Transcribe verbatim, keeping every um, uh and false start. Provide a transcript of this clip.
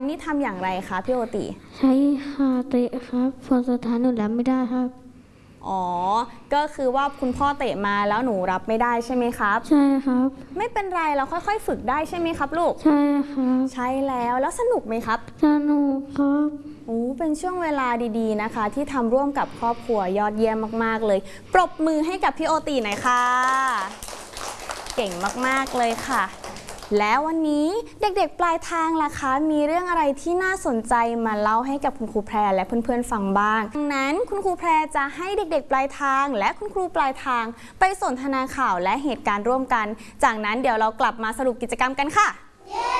นี่ทำอย่างไรคะพี่โอติใช้คาเตะครับผลสุดท้ายหนูรับไม่ได้ครับอ๋อก็คือว่าคุณพ่อเตะมาแล้วหนูรับไม่ได้ใช่ไหมครับใช่ครับไม่เป็นไรเราค่อยๆฝึกได้ใช่ไหมครับลูกใช่ครับใช่แล้วแล้วสนุกไหมครับสนุกครับโอ้เป็นช่วงเวลาดีๆนะคะที่ทำร่วมกับครอบครัวยอดเยี่ยมมากๆเลยปรบมือให้กับพี่โอติหน่อยค่ะเก่งมากๆเลยค่ะแล้ววันนี้เด็กๆปลายทางล่ะคะมีเรื่องอะไรที่น่าสนใจมาเล่าให้กับคุณครูแพรและเพื่อนๆฟังบ้างดังนั้นคุณครูแพรจะให้เด็กๆปลายทางและคุณครูปลายทางไปสนทนาข่าวและเหตุการณ์ร่วมกันจากนั้นเดี๋ยวเรากลับมาสรุปกิจกรรมกันค่ะ